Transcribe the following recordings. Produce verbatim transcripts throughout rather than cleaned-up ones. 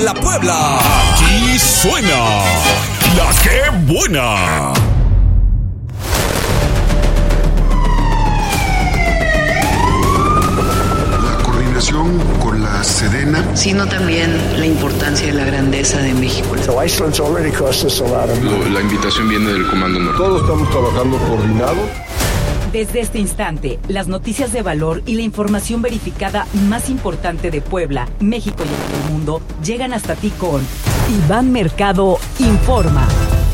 La Puebla, aquí suena La Que Buena. La coordinación con la Sedena, sino también la importancia de la grandeza de México. So Iceland's already cost us a lot of money. La invitación viene del Comando Norte. Todos estamos trabajando coordinados. Desde este instante, las noticias de valor y la información verificada más importante de Puebla, México y el mundo llegan hasta ti con Iván Mercado Informa.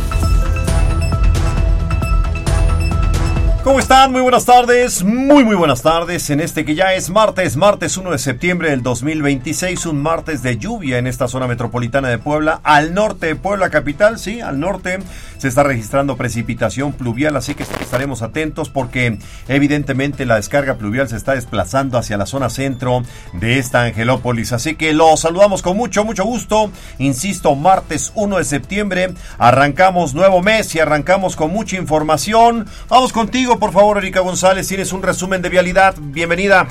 ¿Cómo están? Muy buenas tardes, muy muy buenas tardes en este que ya es martes, martes uno de septiembre del dos mil veintiséis, un martes de lluvia en esta zona metropolitana de Puebla, al norte de Puebla capital, sí, al norte se está registrando precipitación pluvial, así que estaremos atentos porque evidentemente la descarga pluvial se está desplazando hacia la zona centro de esta Angelópolis, así que los saludamos con mucho, mucho gusto, insisto, martes uno de septiembre, arrancamos nuevo mes y arrancamos con mucha información. Vamos contigo, por favor, Erika González, tienes un resumen de vialidad, bienvenida.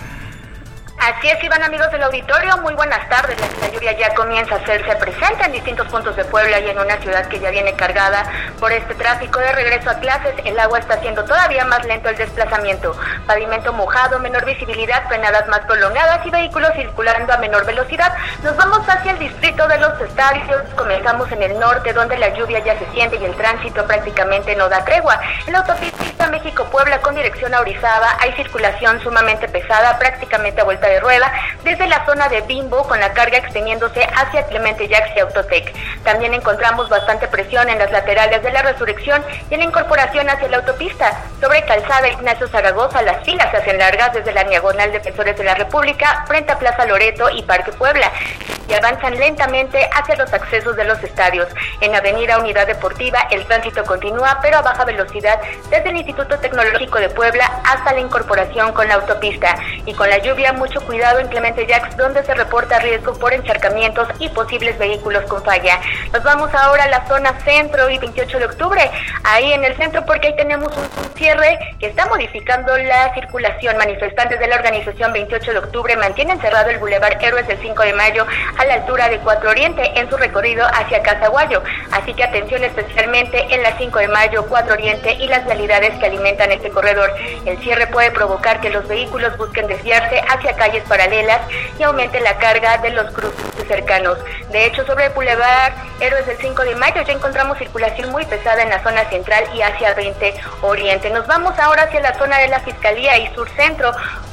Así es, Iván, amigos del auditorio, muy buenas tardes. La lluvia ya comienza a hacerse presente en distintos puntos de Puebla y en una ciudad que ya viene cargada por este tráfico de regreso a clases. El agua está haciendo todavía más lento el desplazamiento. Pavimento mojado, menor visibilidad, frenadas más prolongadas y vehículos circulando a menor velocidad. Nos vamos hacia el distrito de los estadios. Comenzamos en el norte, donde la lluvia ya se siente y el tránsito prácticamente no da tregua. En la autopista México-Puebla con dirección a Orizaba hay circulación sumamente pesada, prácticamente a vuelta de rueda, desde la zona de Bimbo, con la carga extendiéndose hacia Clemente Yax y Autotec. También encontramos bastante presión en las laterales de la Resurrección y en la incorporación hacia la autopista. Sobre Calzada Ignacio Zaragoza, las filas se hacen largas desde la diagonal Defensores de la República, frente a Plaza Loreto y Parque Puebla, y avanzan lentamente hacia los accesos de los estadios. En Avenida Unidad Deportiva el tránsito continúa, pero a baja velocidad, desde el Instituto Tecnológico de Puebla hasta la incorporación con la autopista. Y con la lluvia, mucho cuidado en Clemente Yax, donde se reporta riesgo por encharcamientos y posibles vehículos con falla. Nos vamos ahora a la zona centro y veintiocho de octubre, ahí en el centro, porque ahí tenemos un cierre que está modificando la circulación. Manifestantes de la organización veintiocho de octubre mantienen cerrado el Boulevard Héroes del cinco de mayo a la altura de cuatro Oriente en su recorrido hacia Casaguayo, así que atención especialmente en la cinco de mayo, cuatro Oriente y las vialidades que alimentan este corredor. El cierre puede provocar que los vehículos busquen desviarse hacia calles paralelas y aumente la carga de los cruces cercanos. De hecho, sobre el Boulevard Héroes del cinco de mayo ya encontramos circulación muy pesada en la zona central y hacia veinte Oriente. Nos vamos ahora hacia la zona de la Fiscalía y Sur Centro.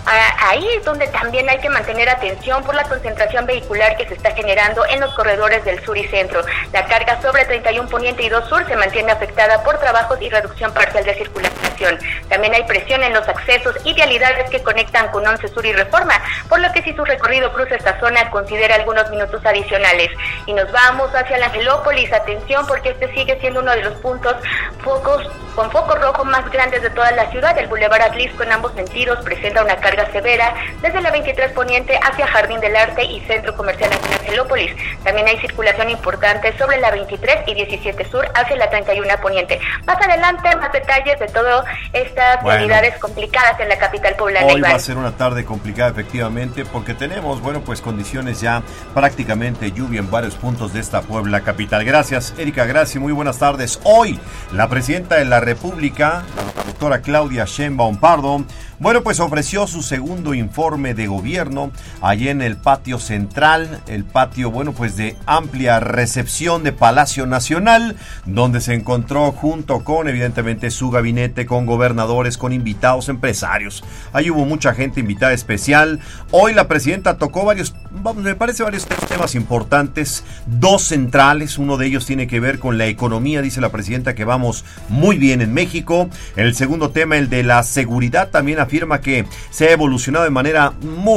Ahí es donde también hay que mantener atención por la concentración vehicular que se está generando en los corredores del sur y centro. La carga sobre treinta y uno Poniente y dos Sur se mantiene afectada por trabajos y reducción parcial de circulación. También hay presión en los accesos y vialidades que conectan con once Sur y Reforma, por lo que si su recorrido cruza esta zona, considera algunos minutos adicionales. Y nos vamos hacia la Angelópolis, atención, porque este sigue siendo uno de los puntos focos con foco rojo más grandes de toda la ciudad. El Boulevard Atlisco en ambos sentidos presenta una carga severa desde la veintitrés Poniente hacia Jardín del Arte y Centro Comercial en Angelópolis. También hay circulación importante sobre la veintitrés y diecisiete Sur hacia la treinta y uno Poniente. Más adelante, más detalles de todas estas bueno, vialidades complicadas en la capital poblana. Hoy Iván. va a ser una tarde complicada efectivamente porque tenemos, bueno, pues condiciones ya prácticamente lluvia en varios puntos de esta Puebla capital. Gracias, Erika, gracias, muy buenas tardes. Hoy, la presidenta de la República, la doctora Claudia Sheinbaum Pardo, bueno, pues ofreció su segundo informe de gobierno allí en el patio central, el patio, bueno, pues de amplia recepción de Palacio Nacional, donde se encontró junto con, evidentemente, su gabinete, con gobernadores, con invitados, empresarios. Ahí hubo mucha gente invitada especial. Hoy la presidenta tocó varios, vamos, me parece varios temas importantes, dos centrales. Uno de ellos tiene que ver con la economía, dice la presidenta que vamos muy bien en México. El segundo tema, el de la seguridad, también afirma que se ha evolucionado de manera muy